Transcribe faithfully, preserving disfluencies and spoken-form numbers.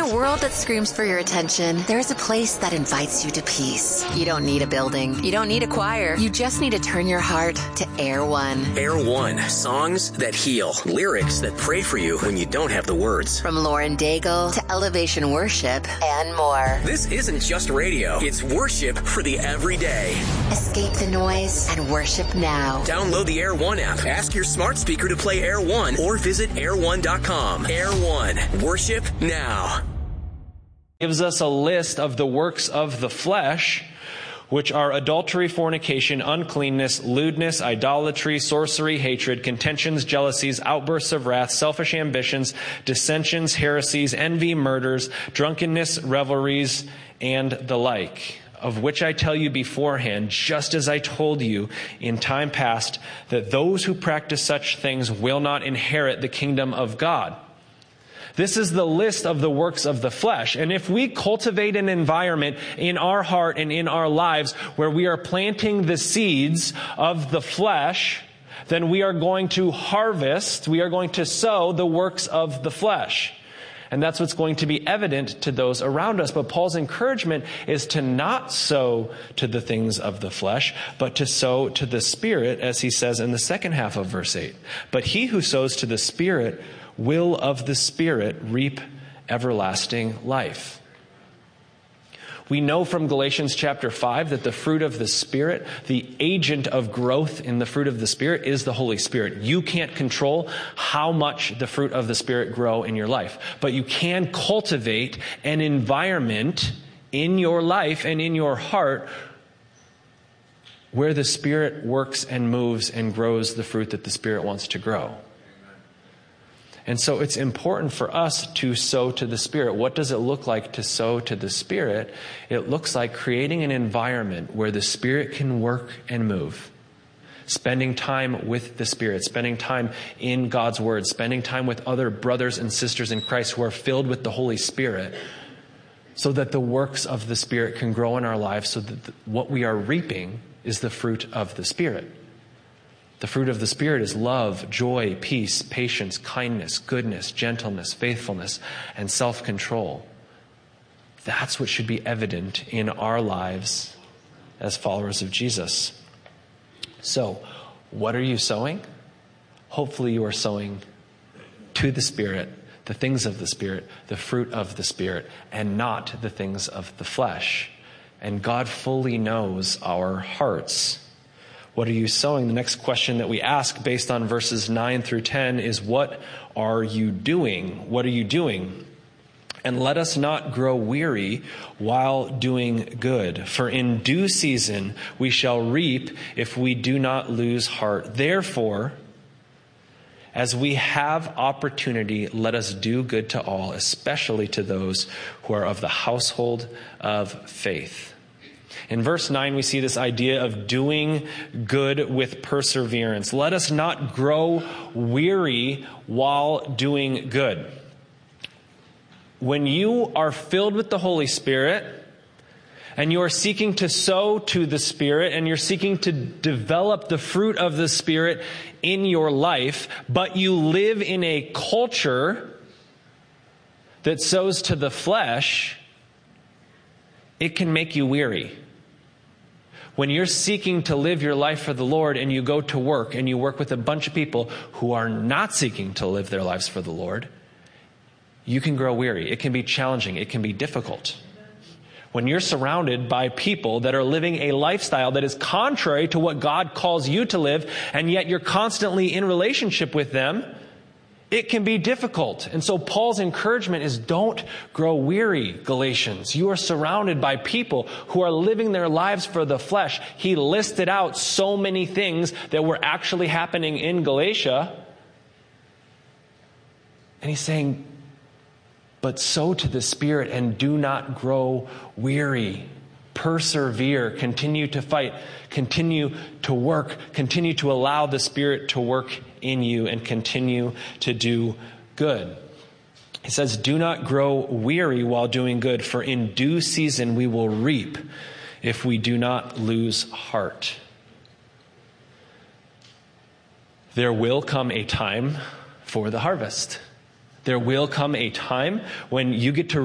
a world that screams for your attention, there's a place that invites you to peace. You don't need a building. You don't need a choir. You just need to turn your heart to Air One. Air One. Songs that heal. Lyrics that pray for you when you don't have the words. From Lauren Daigle to Elevation Worship and more. This isn't just radio. It's worship for the everyday. Escape the noise and worship now. Download the Air One app. Ask your smart speaker to play Air One or visit air one dot com. Air One. Worship now. Gives us a list of the works of the flesh, which are adultery, fornication, uncleanness, lewdness, idolatry, sorcery, hatred, contentions, jealousies, outbursts of wrath, selfish ambitions, dissensions, heresies, envy, murders, drunkenness, revelries, and the like, of which I tell you beforehand, just as I told you in time past, that those who practice such things will not inherit the kingdom of God. This is the list of the works of the flesh. And if we cultivate an environment in our heart and in our lives where we are planting the seeds of the flesh, then we are going to harvest, we are going to sow the works of the flesh. And that's what's going to be evident to those around us. But Paul's encouragement is to not sow to the things of the flesh, but to sow to the Spirit, as he says in the second half of verse eight. But he who sows to the Spirit will of the Spirit reap everlasting life. We know from Galatians chapter five that the fruit of the Spirit, the agent of growth in the fruit of the Spirit, is the Holy Spirit. You can't control how much the fruit of the Spirit grow in your life, but you can cultivate an environment in your life and in your heart where the Spirit works and moves and grows the fruit that the Spirit wants to grow. And so it's important for us to sow to the Spirit. What does it look like to sow to the Spirit? It looks like creating an environment where the Spirit can work and move. Spending time with the Spirit, spending time in God's Word, spending time with other brothers and sisters in Christ who are filled with the Holy Spirit, so that the works of the Spirit can grow in our lives, so that the, what we are reaping is the fruit of the Spirit. The fruit of the Spirit is love, joy, peace, patience, kindness, goodness, gentleness, faithfulness, and self-control. That's what should be evident in our lives as followers of Jesus. So, what are you sowing? Hopefully you are sowing to the Spirit, the things of the Spirit, the fruit of the Spirit, and not the things of the flesh. And God fully knows our hearts. What are you sowing? The next question that we ask based on verses nine through ten is, what are you doing? What are you doing? And let us not grow weary while doing good, for in due season we shall reap if we do not lose heart. Therefore, as we have opportunity, let us do good to all, especially to those who are of the household of faith. In verse nine, we see this idea of doing good with perseverance. Let us not grow weary while doing good. When you are filled with the Holy Spirit and you are seeking to sow to the Spirit and you're seeking to develop the fruit of the Spirit in your life, but you live in a culture that sows to the flesh, it can make you weary. When you're seeking to live your life for the Lord and you go to work and you work with a bunch of people who are not seeking to live their lives for the Lord, you can grow weary. It can be challenging. It can be difficult. When you're surrounded by people that are living a lifestyle that is contrary to what God calls you to live, and yet you're constantly in relationship with them, it can be difficult. And so Paul's encouragement is, don't grow weary, Galatians. You are surrounded by people who are living their lives for the flesh. He listed out so many things that were actually happening in Galatia. And he's saying, but sow to the Spirit and do not grow weary. Persevere, continue to fight, continue to work, continue to allow the Spirit to work in you and continue to do good. He says, do not grow weary while doing good, for in due season we will reap if we do not lose heart. There will come a time for the harvest. There will come a time when you get to